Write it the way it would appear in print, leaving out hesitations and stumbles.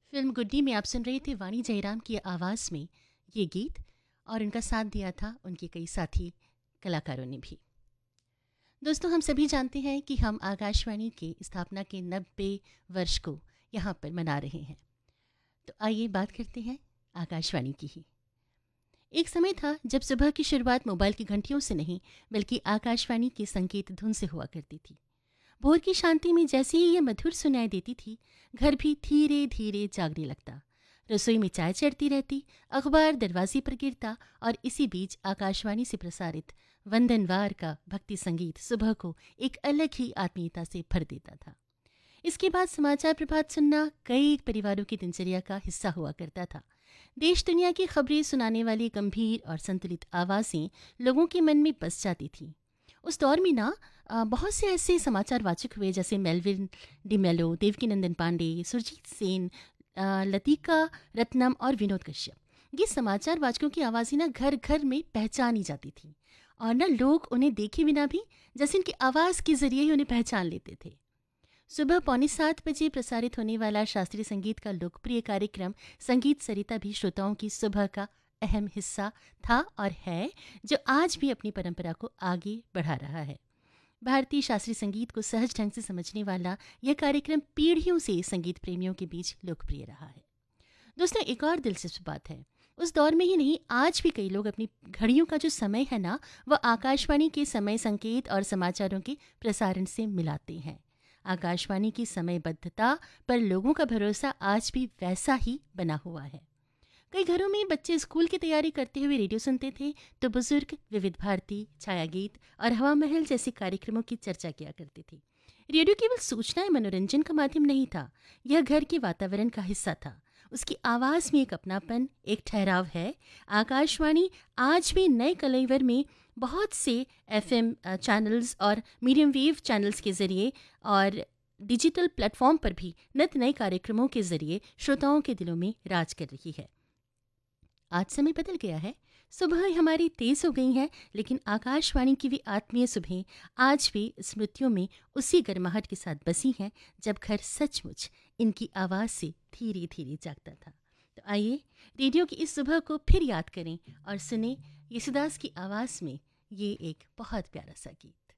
Film गुड्डी में आप सुन रहे थे वाणी जयराम की आवाज़ में ये गीत, और उनका साथ दिया था उनके कई साथी कलाकारों ने भी। दोस्तों, हम सभी जानते हैं कि हम आकाशवाणी के स्थापना के 90 वर्ष को यहाँ पर मना रहे हैं। तो आइए बात करते हैं आकाशवाणी की ही। एक समय था जब सुबह की शुरुआत मोबाइल की घंटियों से नहीं, बल्कि आकाशवाणी के संकेत धुन से हुआ करती थी। भोर की शांति में जैसे ही ये मधुर सुनाई देती थी, घर भी धीरे धीरे जागने लगता। रसोई में चाय चढ़ती रहती, अखबार दरवाजे पर गिरता, और इसी बीच आकाशवाणी से प्रसारित वंदनवार का भक्ति संगीत सुबह को एक अलग ही आत्मीयता से भर देता था। इसके बाद समाचार प्रभात सुनना कई परिवारों की दिनचर्या का हिस्सा हुआ करता था। देश दुनिया की खबरें सुनाने वाली गंभीर और संतुलित आवाज़ें लोगों के मन में बस जाती थीं। उस दौर में ना बहुत से ऐसे समाचार वाचक हुए, जैसे मेलविन डिमेलो, देवकीनंदन पांडे, सुरजीत सेन, लतिका रत्नम और विनोद कश्यप। ये समाचार वाचकों की आवाज़ें ना घर घर में पहचानी जाती थी, और ना लोग उन्हें देखे बिना भी जैसे उनकी आवाज़ के जरिए ही उन्हें पहचान लेते थे। सुबह 6:45 बजे प्रसारित होने वाला शास्त्रीय संगीत का लोकप्रिय कार्यक्रम संगीत सरिता भी श्रोताओं की सुबह का अहम हिस्सा था और है, जो आज भी अपनी परंपरा को आगे बढ़ा रहा है। भारतीय शास्त्रीय संगीत को सहज ढंग से समझने वाला यह कार्यक्रम पीढ़ियों से संगीत प्रेमियों के बीच लोकप्रिय रहा है। दोस्तों, एक और दिलचस्प बात है, उस दौर में ही नहीं, आज भी कई लोग अपनी घड़ियों का जो समय है ना, वह आकाशवाणी के समय संकेत और समाचारों के प्रसारण से मिलाते हैं। आकाशवाणी की समयबद्धता पर लोगों का भरोसा आज भी वैसा ही बना हुआ है। कई घरों में बच्चे स्कूल की तैयारी करते हुए रेडियो सुनते थे, तो बुजुर्ग विविध भारती, छाया गीत और हवा महल जैसे कार्यक्रमों की चर्चा किया करते थे। रेडियो केवल सूचना या मनोरंजन का माध्यम नहीं था, यह घर के वातावरण का हिस्सा था। उसकी आवाज़ में एक अपनापन, एक ठहराव है। आकाशवाणी आज भी नए कलेवर में बहुत से एफएम चैनल्स और मीडियम वेव चैनल्स के जरिए और डिजिटल प्लेटफॉर्म पर भी नित नए कार्यक्रमों के जरिए श्रोताओं के दिलों में राज कर रही है। आज समय बदल गया है, सुबह हमारी तेज हो गई हैं, लेकिन आकाशवाणी की भी आत्मीय सुबहें आज भी स्मृतियों में उसी गर्माहट के साथ बसी हैं, जब घर सचमुच इनकी आवाज़ से धीरे धीरे जागता था। तो आइए रेडियो की इस सुबह को फिर याद करें और सुने येसुदास की आवाज़ में ये एक बहुत प्यारा सा गीत।